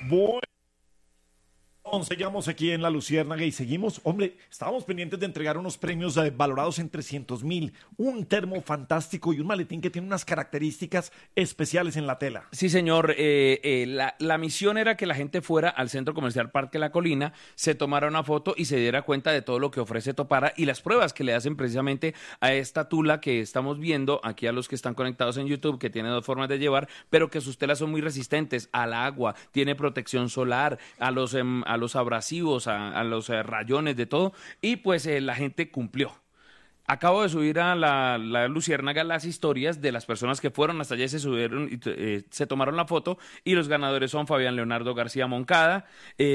Bueno, seguimos aquí en La Luciérnaga y seguimos, hombre, estábamos pendientes de entregar unos premios valorados en 300.000, un termo fantástico y un maletín que tiene unas características especiales en la tela. Sí, señor. La misión era que la gente fuera al Centro Comercial Parque La Colina, se tomara una foto y se diera cuenta de todo lo que ofrece Topara y las pruebas que le hacen precisamente a esta tula que estamos viendo aquí a los que están conectados en YouTube, que tiene dos formas de llevar, pero que sus telas son muy resistentes al agua, tiene protección solar, a los abrasivos, a los rayones, de todo, y pues la gente cumplió. Acabo de subir a la Luciérnaga las historias de las personas que fueron hasta allá y se subieron y se tomaron la foto, y los ganadores son Fabián Leonardo García Moncada,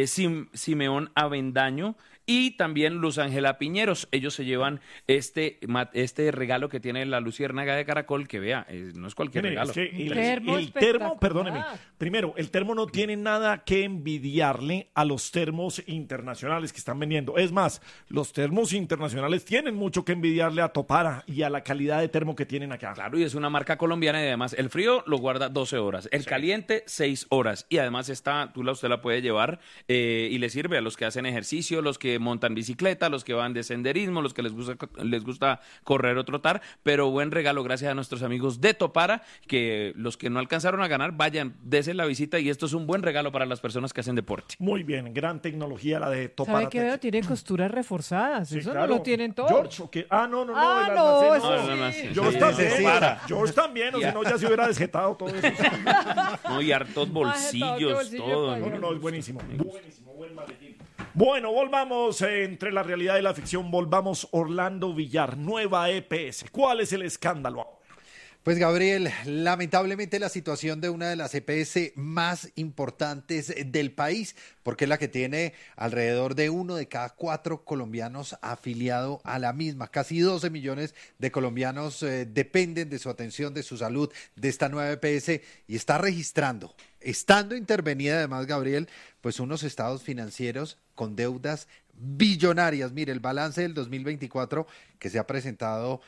Simeón Avendaño y también Luz Ángela Piñeros. Ellos se llevan este regalo que tiene la Luciérnaga de Caracol, que vea, no es cualquier Mire, regalo. es que Termo el termo, espectacular. perdóneme, primero, el termo no tiene nada que envidiarle a los termos internacionales que están vendiendo. Es más, los termos internacionales tienen mucho que envidiarle a Topara y a la calidad de termo que tienen acá. Claro, y es una marca colombiana y además el frío lo guarda 12 horas, el caliente 6 horas y además esta tula usted la puede llevar y le sirve a los que hacen ejercicio, los que montan bicicleta, los que van de senderismo, los que les gusta correr o trotar, pero buen regalo gracias a nuestros amigos de Topara, que los que no alcanzaron a ganar, vayan, desen la visita y esto es un buen regalo para las personas que hacen deporte. Muy bien, gran tecnología la de Topara. ¿Sabe qué veo? Tiene costuras reforzadas. Sí, Eso claro. no lo tienen todos. George, ¿o qué? No, el no, almacén, eso No, sí. sí. George Sí, también, Topara. George también, o si no ya se hubiera desjetado todo eso. No, y hartos bolsillos, bolsillo todo. paga. No, es buenísimo. Buenísimo, buen maletín. Bueno, volvamos entre la realidad y la ficción. Volvamos Orlando Villar, nueva EPS. ¿Cuál es el escándalo ahora? Pues Gabriel, lamentablemente la situación de una de las EPS más importantes del país, porque es la que tiene alrededor de 1 de cada 4 colombianos afiliado a la misma. Casi 12 millones de colombianos dependen de su atención, de su salud, de esta nueva EPS y está registrando, estando intervenida además, Gabriel, pues unos estados financieros con deudas billonarias. Mire, el balance del 2024 que se ha presentado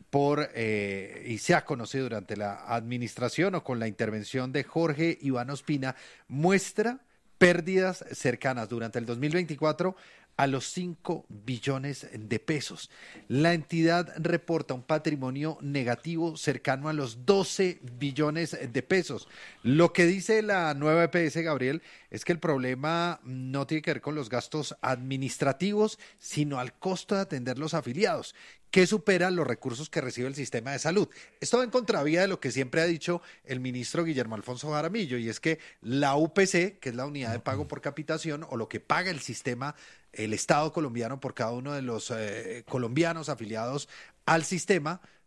y se ha conocido durante la administración o con la intervención de Jorge Iván Ospina, muestra pérdidas cercanas durante el 2024 a los 5 billones de pesos. La entidad reporta un patrimonio negativo cercano a los 12 billones de pesos. Lo que dice la nueva EPS, Gabriel, es que el problema no tiene que ver con los gastos administrativos, sino al costo de atender los afiliados, que supera los recursos que recibe el sistema de salud. Esto va en contravía de lo que siempre ha dicho el ministro Guillermo Alfonso Jaramillo, y es que la UPC, que es la unidad de pago por capitación, o lo que paga el sistema, el Estado colombiano por cada uno de los colombianos afiliados al sistema,